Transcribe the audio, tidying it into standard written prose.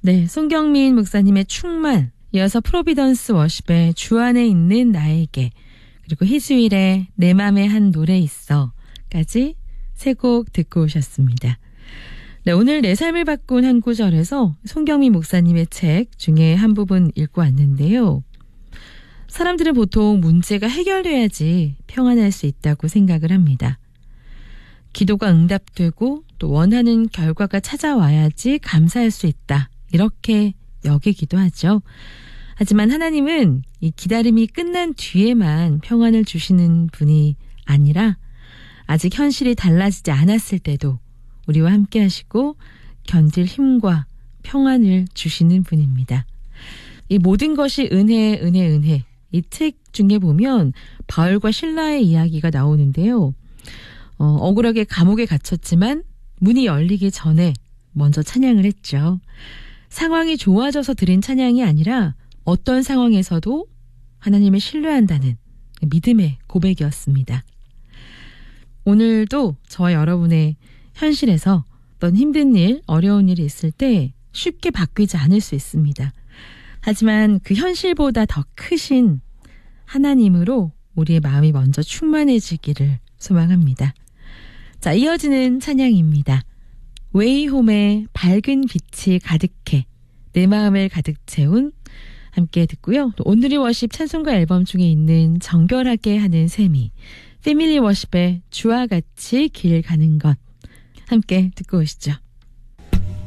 네, 손경민 목사님의 충만, 이어서 프로비던스 워십의 주 안에 있는 나에게, 그리고 희수일의 내 맘에 한 노래 있어까지 세 곡 듣고 오셨습니다. 네, 오늘 내 삶을 바꾼 한 구절에서 손경민 목사님의 책 중에 한 부분 읽고 왔는데요. 사람들은 보통 문제가 해결돼야지 평안할 수 있다고 생각을 합니다. 기도가 응답되고 또 원하는 결과가 찾아와야지 감사할 수 있다. 이렇게 여기기도 하죠. 하지만 하나님은 이 기다림이 끝난 뒤에만 평안을 주시는 분이 아니라 아직 현실이 달라지지 않았을 때도 우리와 함께 하시고 견딜 힘과 평안을 주시는 분입니다. 이 모든 것이 은혜, 은혜, 은혜. 이 책 중에 보면 바울과 실라의 이야기가 나오는데요. 억울하게 감옥에 갇혔지만 문이 열리기 전에 먼저 찬양을 했죠. 상황이 좋아져서 드린 찬양이 아니라 어떤 상황에서도 하나님을 신뢰한다는 믿음의 고백이었습니다. 오늘도 저와 여러분의 현실에서 어떤 힘든 일, 어려운 일이 있을 때 쉽게 바뀌지 않을 수 있습니다. 하지만 그 현실보다 더 크신 하나님으로 우리의 마음이 먼저 충만해지기를 소망합니다. 자, 이어지는 찬양입니다. 웨이홈의 밝은 빛이 가득해 내 마음을 가득 채운 함께 듣고요. 또 오늘의 워십 찬송가 앨범 중에 있는 정결하게 하는 셈이 패밀리 워십의 주와 같이 길 가는 것 함께 듣고 오시죠.